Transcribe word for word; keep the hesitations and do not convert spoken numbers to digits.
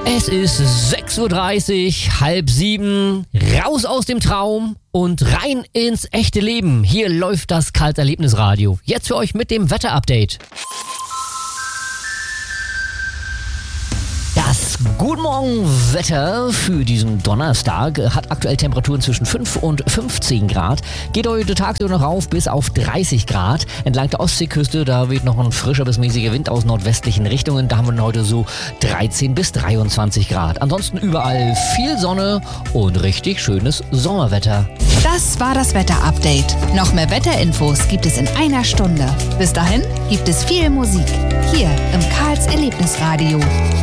Es ist sechs Uhr dreißig, halb sieben, raus aus dem Traum und rein ins echte Leben. Hier läuft das Kalt-Erlebnis-Radio. Jetzt für euch mit dem Wetter-Update. Das Guten Morgen Wetter für diesen Donnerstag hat aktuell Temperaturen zwischen fünf und fünfzehn Grad. Geht heute tagsüber noch rauf bis auf dreißig Grad. Entlang der Ostseeküste, da weht noch ein frischer bis mäßiger Wind aus nordwestlichen Richtungen. Da haben wir dann heute so dreizehn bis dreiundzwanzig Grad. Ansonsten überall viel Sonne und richtig schönes Sommerwetter. Das war das Wetter-Update. Noch mehr Wetterinfos gibt es in einer Stunde. Bis dahin gibt es viel Musik. Hier im Karls Erlebnisradio.